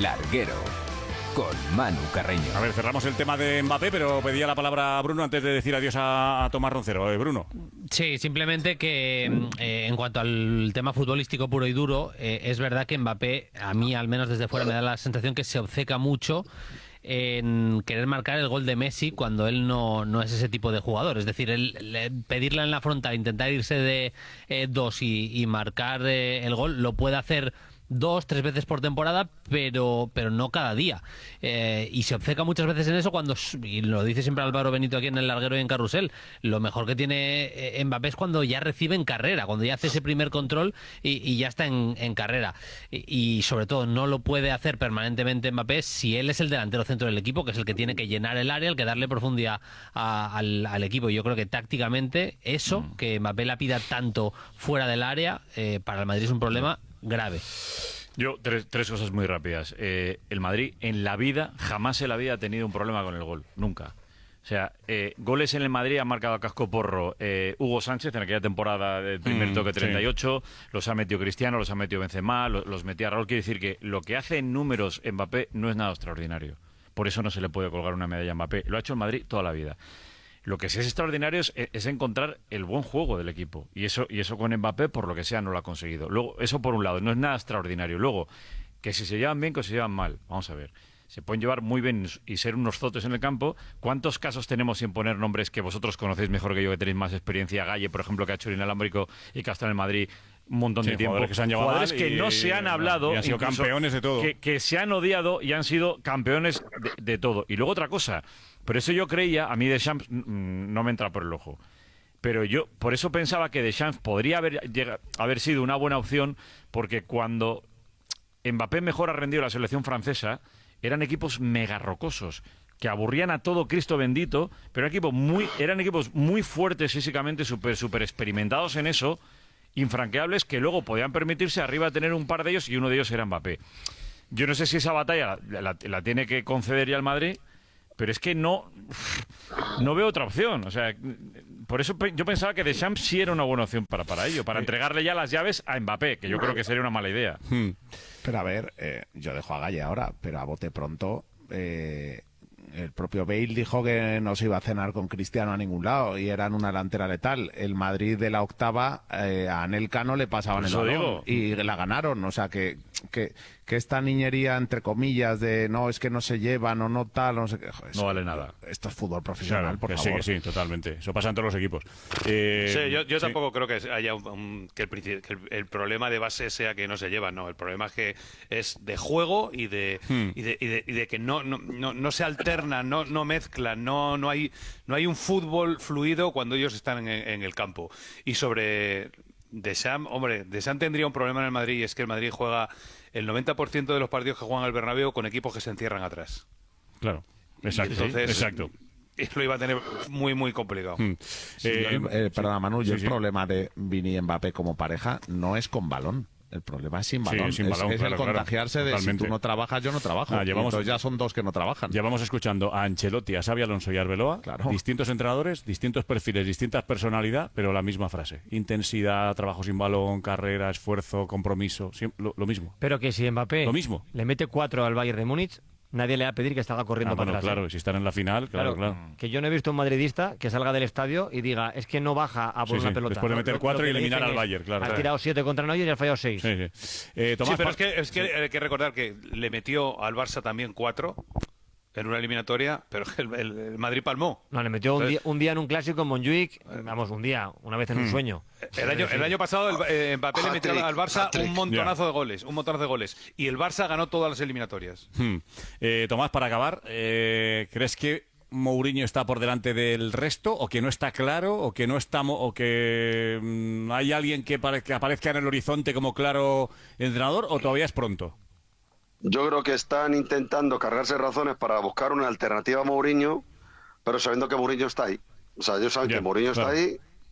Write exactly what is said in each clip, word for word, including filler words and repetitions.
Larguero, con Manu Carreño. A ver, cerramos el tema de Mbappé, pero pedía la palabra a Bruno antes de decir adiós a, a Tomás Roncero. Eh, Bruno. Sí, simplemente que eh, en cuanto al tema futbolístico puro y duro, eh, es verdad que Mbappé, a mí al menos desde fuera, me da la sensación que se obceca mucho en querer marcar el gol de Messi cuando él no, no es ese tipo de jugador. Es decir, él, le, pedirla en la frontal, intentar irse de eh, dos y, y marcar eh, el gol, lo puede hacer dos, tres veces por temporada, pero pero no cada día. Eh, y se obceca muchas veces en eso cuando, y lo dice siempre Álvaro Benito aquí en el Larguero y en Carrusel, lo mejor que tiene eh, Mbappé es cuando ya recibe en carrera, cuando ya hace ese primer control y, y ya está en, en carrera. Y, y sobre todo no lo puede hacer permanentemente Mbappé si él es el delantero centro del equipo, que es el que tiene que llenar el área, el que darle profundidad a, al, al equipo. Y yo creo que tácticamente eso, mm. que Mbappé la pida tanto fuera del área, eh, para el Madrid es un problema grave. Yo, tres, tres cosas muy rápidas. Eh, el Madrid en la vida, jamás en la vida ha tenido un problema con el gol. Nunca. O sea, eh, goles en el Madrid ha marcado a casco porro eh, Hugo Sánchez en aquella temporada del primer mm, toque treinta y ocho, sí. Los ha metido Cristiano, los ha metido Benzema, los, los metía Raúl. Quiere decir que lo que hace en números Mbappé no es nada extraordinario. Por eso no se le puede colgar una medalla a Mbappé. Lo ha hecho el Madrid toda la vida. Lo que sí es extraordinario es, es encontrar el buen juego del equipo. Y eso, y eso con Mbappé, por lo que sea, no lo ha conseguido. Luego, eso por un lado, no es nada extraordinario. Luego, que si se llevan bien, que si se llevan mal. Vamos a ver. Se pueden llevar muy bien y ser unos zotes en el campo. ¿Cuántos casos tenemos sin poner nombres que vosotros conocéis mejor que yo, que tenéis más experiencia? Galle, por ejemplo, que ha hecho el inalámbrico y que ha estado en el Madrid un montón sí, de tiempo. Que se han llevado jugadores que y, no se han hablado. Y han sido campeones de todo. Que, que se han odiado y han sido campeones de, de todo. Y luego otra cosa. Por eso yo creía, a mí Deschamps mmm, no me entra por el ojo. Pero yo, por eso pensaba que Deschamps podría haber, llega, haber sido una buena opción, porque cuando Mbappé mejor ha rendido la selección francesa, eran equipos mega rocosos, que aburrían a todo Cristo bendito, pero eran equipos muy, eran equipos muy fuertes físicamente, súper super experimentados en eso, infranqueables, que luego podían permitirse arriba tener un par de ellos, y uno de ellos era Mbappé. Yo no sé si esa batalla la, la, la tiene que conceder ya el Madrid, pero es que no no veo otra opción. O sea, por eso yo pensaba que Deschamps sí era una buena opción para, para ello, para entregarle ya las llaves a Mbappé, que yo creo que sería una mala idea. Hmm. Pero a ver, eh, yo dejo a Galle ahora, pero a bote pronto... Eh... El propio Bale dijo que no se iba a cenar con Cristiano a ningún lado y eran una delantera letal. El Madrid de la octava eh, a Anelka no le pasaban el balón y la ganaron. O sea que, que, que esta niñería, entre comillas, de no, es que no se llevan o no tal, no sé qué. Joder, no vale nada. Esto es fútbol profesional, claro, por que favor. Sí, que sí, totalmente. Eso pasa en todos los equipos. Eh, sí, yo, yo sí. tampoco creo que haya un, un, que, el, que el, el problema de base sea que no se llevan. No, el problema es que es de juego y de, hmm. y de, y de, y de que no, no, no, no se alterna, no, no mezclan, no, no hay, no hay un fútbol fluido cuando ellos están en, en el campo. Y sobre Deschamps, hombre, Deschamps tendría un problema en el Madrid, y es que el Madrid juega el noventa por ciento de los partidos que juegan al Bernabéu con equipos que se encierran atrás. Claro, exacto. Entonces, exacto. Lo iba a tener muy, muy complicado. Hmm. Sí, eh, el, eh, perdona, Manu, sí, yo sí. El problema de Vini y Mbappé como pareja no es con balón. El problema es sin balón. Sí, sin balón es, es claro, el contagiarse claro, de totalmente. Si tú no trabajas, yo no trabajo. Ah, llevamos, entonces ya son dos que no trabajan. Llevamos escuchando a Ancelotti, a Xabi Alonso y a Arbeloa, claro. Distintos entrenadores, distintos perfiles, distintas personalidad, pero la misma frase. Intensidad, trabajo sin balón, carrera, esfuerzo, compromiso, siempre, lo, lo mismo. Pero que si Mbappé lo mismo. le mete cuatro al Bayern de Múnich, nadie le va a pedir que salga corriendo ah, para bueno, atrás. Claro, si están en la final, claro, claro, claro. Que yo no he visto un madridista que salga del estadio y diga, es que no baja a por sí, una sí. pelota. Después de meter cuatro y eliminar al Bayern, claro. Ha claro. tirado siete contra Neuer y ha fallado seis. Sí, sí. Eh, Tomás, sí, pero es que, es que sí. hay que recordar que le metió al Barça también cuatro en una eliminatoria, pero el, el, el Madrid palmó. No, le metió un día, un día en un clásico en Montjuic, vamos, un día, una vez en un sueño. El año, el año pasado el, eh, Mbappé le metió al Barça Patrick. un montonazo yeah. de goles, un montonazo de goles, y el Barça ganó todas las eliminatorias. Hmm. Eh, Tomás, para acabar, eh, ¿crees que Mourinho está por delante del resto, o que no está claro, o que no estamos, o que mmm, hay alguien que, pare, que aparezca en el horizonte como claro entrenador, o todavía es pronto? Yo creo que están intentando cargarse razones para buscar una alternativa a Mourinho, pero sabiendo que Mourinho está ahí. O sea, ellos saben yeah, que Mourinho claro. está ahí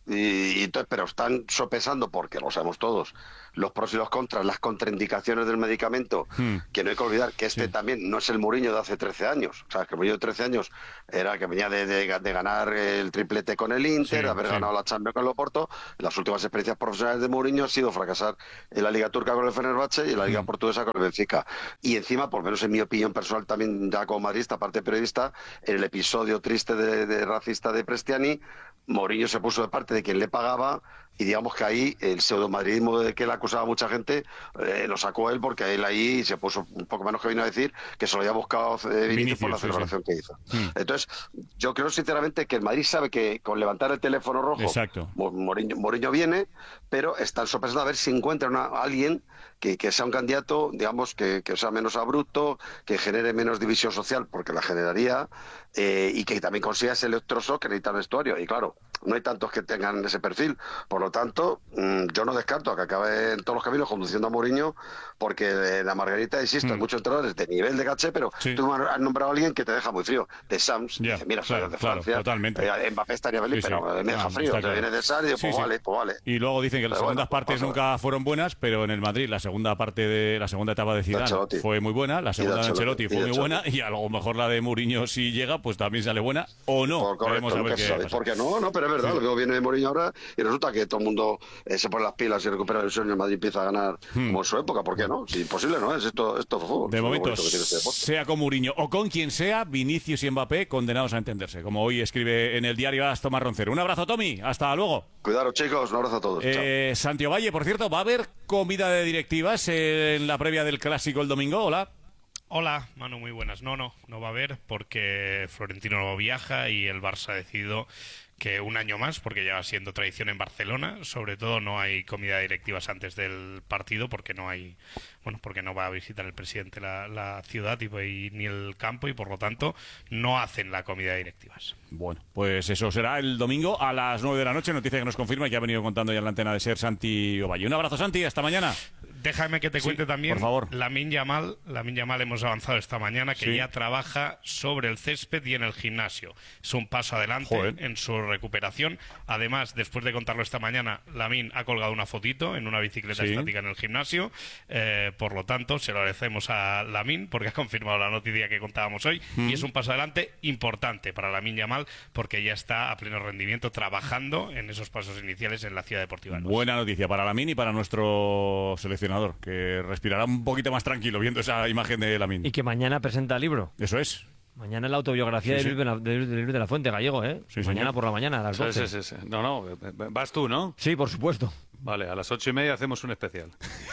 Y, y entonces, pero están sopesando, porque lo sabemos todos, los pros y los contras, las contraindicaciones del medicamento, hmm. que no hay que olvidar que este sí. también no es el Mourinho de hace trece años. O sea, que el Mourinho de trece años era que venía de, de, de ganar el triplete con el Inter, sí, de haber sí. ganado la Champions con el Oporto. Las últimas experiencias profesionales de Mourinho han sido fracasar en la Liga Turca con el Fenerbahce y en la Liga hmm. Portuguesa con el Benfica. Y encima, por lo menos en mi opinión personal, también ya como madridista, aparte de periodista, en el episodio triste de, de racista de Prestiani, Mourinho se puso de parte de quien le pagaba y digamos que ahí el pseudomadridismo de que le acusaba a mucha gente eh, lo sacó él, porque él ahí se puso un poco menos que vino a decir que se lo había buscado eh, Vinicius por la celebración sí, sí. que hizo. Hmm. Entonces, yo creo sinceramente que el Madrid sabe que con levantar el teléfono rojo Exacto. Mourinho, Mourinho viene, pero están sorpresando a ver si encuentran a alguien que, que sea un candidato, digamos, que, que sea menos abrupto, que genere menos división social, porque la generaría, eh, y que también consiga ese electroso que necesita el vestuario. Y claro, no hay tantos que tengan ese perfil. Por lo tanto, mmm, yo no descarto que acabe en todos los caminos conduciendo a Mourinho, porque de la Margarita, insisto, mm. hay muchos entrenadores de nivel de caché, pero sí. tú has nombrado a alguien que te deja muy frío. De Sams, yeah, dice, mira, claro, soy de claro, Francia, totalmente. Eh, Mbappé estaría feliz, sí, sí. pero me deja ah, frío. Te viene de Sar y digo, sí, pues, sí. vale, pues vale. Y luego dicen que las pero segundas bueno, partes nunca fueron buenas, pero en el Madrid la segunda parte de la segunda etapa de Zidane de fue muy buena, la segunda de Ancelotti fue muy buena, y a lo mejor la de Mourinho, si llega, pues también sale buena o no. Por correcto, a ver qué pasa. Porque no, no, pero es verdad, sí. lo que viene de Mourinho ahora y resulta que todo el mundo eh, se pone las pilas y recupera el sueño, el Madrid empieza a ganar hmm. como en su época, ¿por qué no? Si imposible no es, esto, esto es fútbol. De momento, este sea con Mourinho o con quien sea, Vinicius y Mbappé condenados a entenderse, como hoy escribe en el diario As Tomás Roncero. Un abrazo, Tommy, hasta luego. Cuidaros, chicos, un abrazo a todos. Eh, Santiago Valle, por cierto, ¿va a haber comida de directivas en la previa del Clásico el domingo? Hola. Hola, Manu, muy buenas. No, no, no va a haber porque Florentino viaja y el Barça ha decidido que un año más, porque ya va siendo tradición en Barcelona, sobre todo no hay comida de directivas antes del partido porque no hay, bueno, porque no va a visitar el presidente la, la ciudad y, y ni el campo y por lo tanto no hacen la comida de directivas. Bueno, pues eso será el domingo a las nueve de la noche, noticia que nos confirma y que ha venido contando ya en la antena de Ser Santi Ovalle. Un abrazo, Santi, hasta mañana. Déjame que te sí, cuente también, por favor. Lamine Yamal, Lamine Yamal hemos avanzado esta mañana que sí. ya trabaja sobre el césped y en el gimnasio. Es un paso adelante Joder. en su recuperación. Además, después de contarlo esta mañana, Lamine ha colgado una fotito en una bicicleta sí. estática en el gimnasio. Eh, por lo tanto, se lo agradecemos a Lamine porque ha confirmado la noticia que contábamos hoy mm. y es un paso adelante importante para Lamine Yamal porque ya está a pleno rendimiento trabajando en esos pasos iniciales en la Ciudad Deportiva. Buena noticia para Lamine y para nuestro seleccionador, que respirará un poquito más tranquilo viendo esa imagen de Lamine. Y que mañana presenta el libro. Eso es. Mañana la autobiografía sí, sí. de, Luis de, de Luis de la Fuente, gallego, ¿eh? Sí, mañana señor. por la mañana, a las doce. Sí, sí, sí. No, no, vas tú, ¿no? Sí, por supuesto. Vale, a las ocho y media hacemos un especial.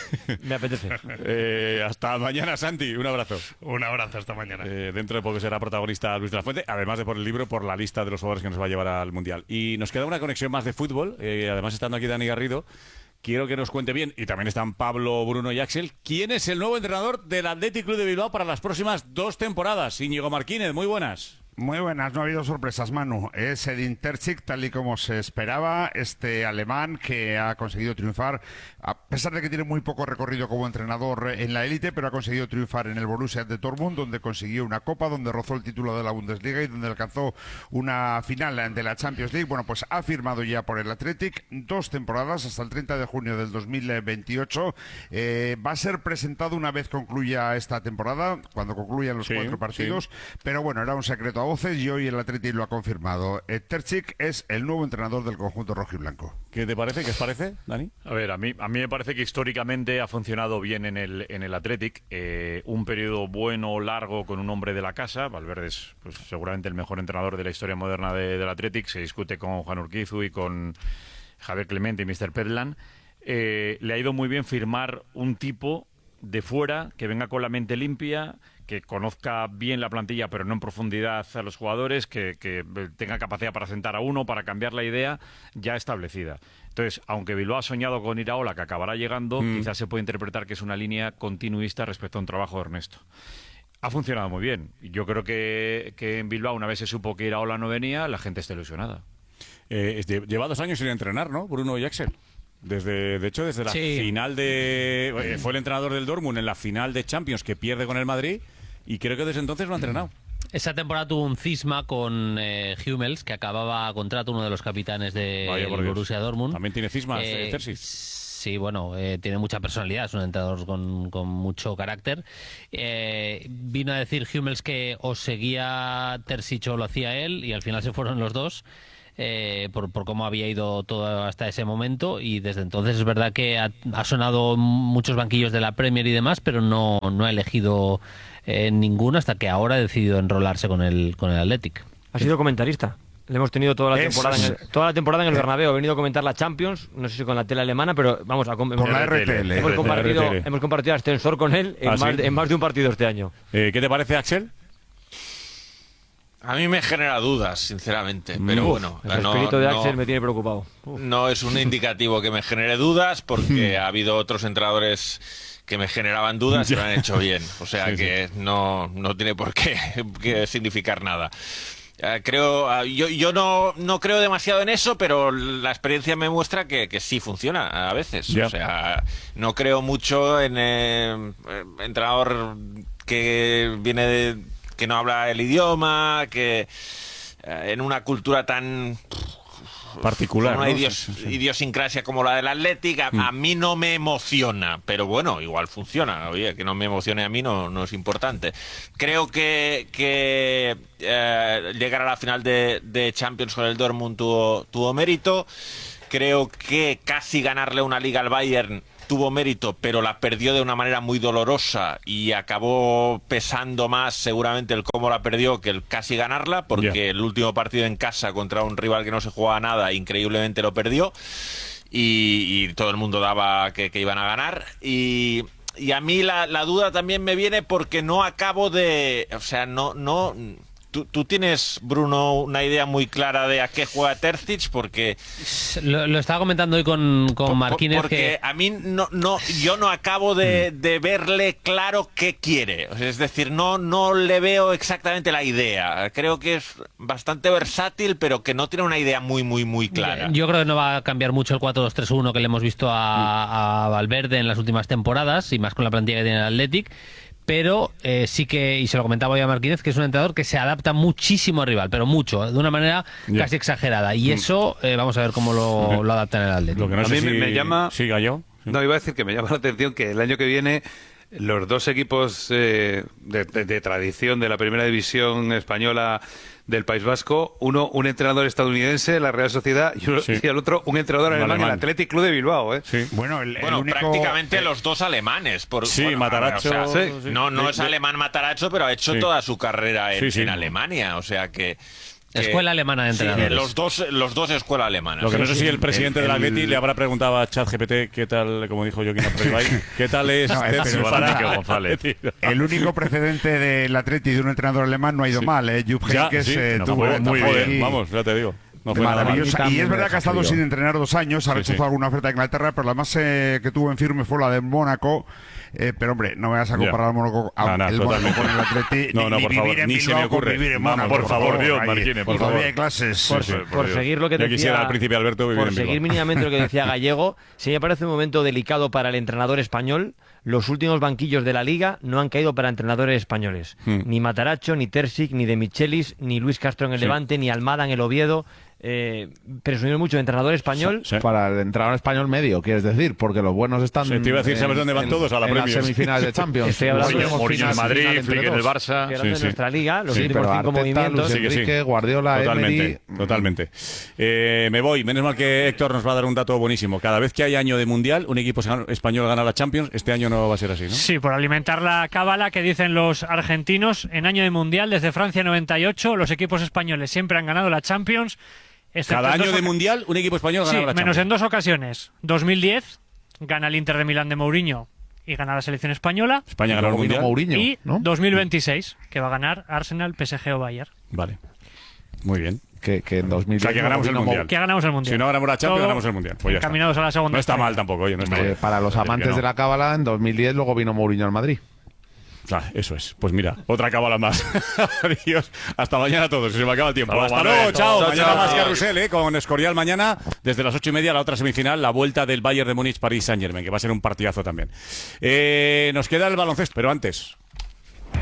Me apetece. eh, hasta mañana, Santi. Un abrazo. Un abrazo, hasta mañana. Eh, dentro de poco será protagonista Luis de la Fuente, además de por el libro, por la lista de los jugadores que nos va a llevar al Mundial. Y nos queda una conexión más de fútbol, eh, además estando aquí Dani Garrido. Quiero que nos cuente bien, y también están Pablo, Bruno y Axel, ¿quién es el nuevo entrenador del Athletic Club de Bilbao para las próximas dos temporadas? Íñigo Martínez, muy buenas. Muy buenas, no ha habido sorpresas, Manu. Es Edin Terzic, tal y como se esperaba, este alemán que ha conseguido triunfar, a pesar de que tiene muy poco recorrido como entrenador en la élite, pero ha conseguido triunfar en el Borussia de Dortmund, donde consiguió una copa, donde rozó el título de la Bundesliga y donde alcanzó una final de la Champions League. Bueno, pues ha firmado ya por el Athletic dos temporadas hasta el treinta de junio del dos mil veintiocho. Eh, va a ser presentado una vez concluya esta temporada, cuando concluyan los sí, cuatro partidos, sí. pero bueno, era un secreto a voces y hoy el Athletic lo ha confirmado. Eh, Terzic es el nuevo entrenador del conjunto rojiblanco. ¿Qué te parece? ¿Qué os parece, Dani? A ver, a mí, a mí me parece que históricamente ha funcionado bien en el, en el Athletic. Eh, un periodo bueno, largo, con un hombre de la casa. Valverde es pues, seguramente el mejor entrenador de la historia moderna de, del Athletic. Se discute con Juan Urquizu y con Javier Clemente y mister Pedlan. Eh, le ha ido muy bien firmar un tipo de fuera que venga con la mente limpia, que conozca bien la plantilla pero no en profundidad a los jugadores, que, que tenga capacidad para sentar a uno, para cambiar la idea ya establecida. Entonces, aunque Bilbao ha soñado con Iraola, que acabará llegando, mm. quizás se puede interpretar que es una línea continuista respecto a un trabajo de Ernesto. Ha funcionado muy bien. Yo creo que, que en Bilbao, una vez se supo que Iraola no venía, la gente está ilusionada. Eh, lleva dos años sin entrenar, ¿no? Bruno y Axel. Desde, de hecho, desde la sí. final de... Eh, fue el entrenador del Dortmund en la final de Champions que pierde con el Madrid y creo que desde entonces no ha entrenado. Esa temporada tuvo un cisma con eh, Hummels, que acababa contrato, uno de los capitanes de Borussia Dortmund. También tiene cismas, eh, eh, Terzic. Sí, bueno, eh, tiene mucha personalidad, es un entrenador con, con mucho carácter. Eh, vino a decir Hummels que o seguía Terzic o lo hacía él, y al final se fueron los dos. Eh, por, por cómo había ido todo hasta ese momento, y desde entonces es verdad que ha, ha sonado muchos banquillos de la Premier y demás, pero no, no ha elegido eh, ninguno hasta que ahora ha decidido enrolarse con el, con el Athletic. Ha sido comentarista. Le hemos tenido toda la, Eso temporada en, es. el, toda la temporada en el Bernabéu. Ha venido a comentar la Champions, no sé si con la tele alemana, pero vamos a com- Con hemos, la R T L. hemos, compartido, R T L. hemos compartido ascensor con él en, ¿Ah, más, sí? en más de un partido este año. Eh, ¿Qué te parece, Axel? A mí me genera dudas, sinceramente, pero Uf, bueno, el no, espíritu de no- Axel me tiene preocupado. Uf. no es un indicativo que me genere dudas, porque ha habido otros entrenadores que me generaban dudas y lo han hecho bien, o sea Sí, que no, no tiene por qué, que significar nada. Eh, creo, ah, yo, yo no, no creo demasiado en eso, pero la experiencia me muestra que, que sí funciona a veces. Ya. O sea, no creo mucho en eh, eh, entrenador que viene de, que no habla el idioma, que eh, en una cultura tan Particular, con una ¿no? idios- Sí, sí, sí. idiosincrasia como la del Athletic, a, a mí no me emociona, pero bueno, igual funciona. Oye, que no me emocione a mí no, no es importante. Creo que, que eh, llegar a la final de, de Champions con el Dortmund tuvo, tuvo mérito. Creo que casi ganarle una liga al Bayern tuvo mérito, pero la perdió de una manera muy dolorosa y acabó pesando más seguramente el cómo la perdió que el casi ganarla, porque Ya. el último partido en casa contra un rival que no se jugaba nada, increíblemente lo perdió, y, y todo el mundo daba que, que iban a ganar. Y, y a mí la, la duda también me viene porque no acabo de... O sea, no... no ¿Tú, tú tienes, Bruno, una idea muy clara de a qué juega Terzic? Porque... Lo, lo estaba comentando hoy con, con Por- Marquínez, porque que a mí no, no, yo no acabo de, de verle claro qué quiere. O sea, es decir, no, no le veo exactamente la idea. Creo que es bastante versátil, pero que no tiene una idea muy, muy, muy clara. yo creo que no va a cambiar mucho el cuatro dos tres uno que le hemos visto a, a Valverde en las últimas temporadas, y más con la plantilla que tiene el Athletic. Pero eh, sí que, y se lo comentaba yo a Marquínez, que es un entrenador que se adapta muchísimo al rival, pero mucho, de una manera Ya. casi exagerada. Y eso, eh, vamos a ver cómo lo, lo adapta en el Athletic. Lo que no A sé mí me- si... me llama- Sí, Gallo. No, iba a decir que me llama la atención que el año que viene los dos equipos eh, de, de- de tradición de la primera división española del País Vasco, uno un entrenador estadounidense, la Real Sociedad, y, uno- Sí. y el otro un entrenador Un alemán, alemán. el Athletic Club de Bilbao. ¿eh? Sí. Bueno, el, el Bueno, único... prácticamente los dos alemanes. Por, Sí, bueno, Matarazzo, o sea, sí. No, no De- es de- alemán Matarazzo, pero ha hecho Sí. toda su carrera en, Sí, sí. en Alemania. O sea que... que- Escuela alemana de sí, entrenadores. los dos, los dos escuela alemana. Lo que sí, no sé sí. si el presidente El- del Atleti el- le habrá preguntado a ChatGPT qué tal, como dijo Joaquín Apreibay, qué tal es No, Terzic pero para Enrique González. El único precedente del Atleti de un entrenador alemán no ha ido Sí. mal, ¿eh? Jupp Ya, Heynckes sí, eh, no, tuvo fue una muy etapa bien, ahí vamos, ya te digo. No fue nada mal. maravillosa. Y También es me verdad que ha deja estado frío. sin entrenar dos años, ha Sí, rechazado sí. alguna oferta de Inglaterra, pero la más eh, que tuvo en firme fue la de Mónaco. Eh, pero hombre, no me vas a Ya. comparar al Mónaco, a- No, no, el Mónaco totalmente. con el Atleti, No, ni, no, ni por vivir favor, en ni se Bilbao me con ocurre. vivir en Vamos, Mónaco. por favor, Dios, ahí. Marquínez, por Y todavía favor. hay clases. Por, sí, por por Dios. seguir lo que Yo decía, quisiera al príncipe Alberto vivir por en Bilbao. seguir mínimamente lo que decía Gallego, sí me parece un momento delicado para el entrenador español. Los últimos banquillos de la Liga no han caído para entrenadores españoles. Hmm. Ni Matarazzo, ni Terzic, ni De Michelis, ni Luis Castro en el Sí. Levante, ni Almada en el Oviedo. Eh, presumimos mucho de entrenador español. Sí. Para el entrenador español medio, quieres decir, porque los buenos están. Sí, te iba a decir, ¿sabes en- dónde van en- todos? A la en Premier. las semifinales de Champions. Estoy hablando Luego de tenemos Mourinho en el final- Madrid, final entre Flick en el dos. Barça. Estoy hablando Sí, de sí. nuestra liga, los Sí, últimos pero cinco Arteta, movimientos. Luis Sí que sí. Enrique, Guardiola, Totalmente, Emery. totalmente. Eh, me voy. Menos mal que Héctor nos va a dar un dato buenísimo. Cada vez que hay año de mundial, un equipo español gana la Champions. Este año no va a ser así, ¿no? Sí, por alimentar la cábala que dicen los argentinos, en año de mundial, desde Francia noventa y ocho, los equipos españoles siempre han ganado la Champions. excepto Cada en año dos de oca- mundial, un equipo español gana Sí, la menos Champions. en dos ocasiones. dos mil diez gana el Inter de Milán de Mourinho y gana la selección española. España ganó el Luego vino mundial. Mourinho, Y ¿no? dos mil veintiséis, que va a ganar Arsenal, P S G o Bayern. Vale. Muy bien. Que, que en dos mil O sea, que ganamos el vino mundial. Que ganamos el mundial. Si no ganamos la Champions, Todo ganamos el mundial. Pues ya está. encaminados a la segunda. No está estrella. mal tampoco, oye, no está Mourinho. mal. Que para los Decir que amantes no. de la cábala, en dos mil diez luego vino Mourinho al Madrid. Ah, eso es. Pues mira, otra cábala más. Adiós. Hasta mañana a todos. Se me acaba el tiempo. Hasta Hasta luego, luego. Manuel. Chao. Chao, Mañana chao. más Carrusel, ¿eh? Con Escorial mañana. Desde las ocho y media, la otra semifinal, la vuelta del Bayern de Múnich, París Saint Germain, que va a ser un partidazo también. Eh, nos queda el baloncesto, pero antes,